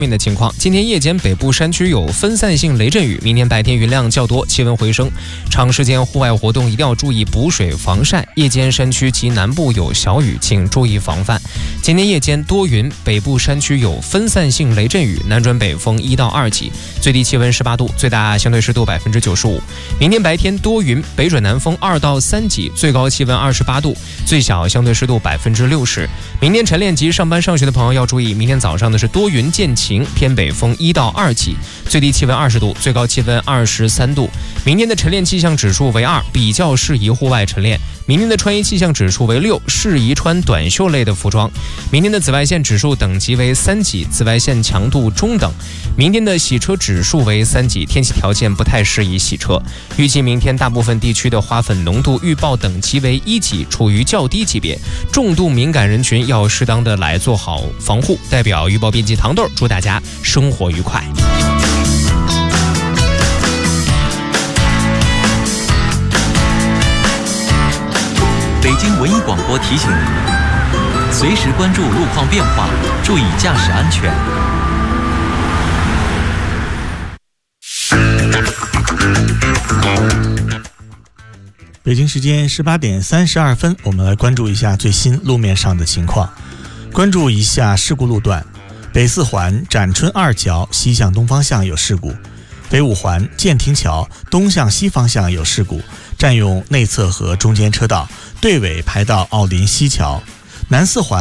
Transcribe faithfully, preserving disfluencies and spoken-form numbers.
面的情况，今天夜间北部山区有分散性雷阵雨，明天白天云量较多，气温回升。长时间户外活动一定要注意补水防晒。夜间山区及南部有小雨，请注意防范。今天夜间多云，北部山区有分散性雷阵雨，南转北风一到二级，最低气温十八度，最大相对湿度百分之九十五。明天白天多云，北转南风二到三级，最高气温二十八度，最小相对湿度百分之六十。明天晨练及上班上学的朋友要注意，明天早上的是多云见晴，偏北风一到二级，最低气温二十度，最高气温二十三度。明天的晨练气象指数为二，比较适宜户外晨练。明天的穿衣气象指数为六，适宜穿短袖类的服装。明天的紫外线指数等级为三级，紫外线强度中等。明天的洗车指数为三级，天气条件不太适宜洗车。预计明天大部分地区的花粉浓度预报等级为一级，处于较低级别，重度敏感人群要适当的来做好防护。代表预报编辑糖豆祝大家生活愉快。 北京文艺广播提醒您，随时关注路况变化，注意驾驶安全。 北京时间十八点三十二分，我们来关注一下最新路面上的情况。关注一下事故路段：北四环展春二桥西向东方向有事故，北五环建亭桥东向西方向有事故，占用内侧和中间车道，对尾排到奥林西桥。南四环